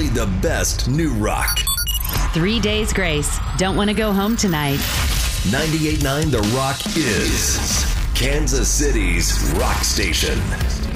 only the best new rock. 3 Days Grace. Don't want to go home tonight. 98.9 The Rock is Kansas City's rock station.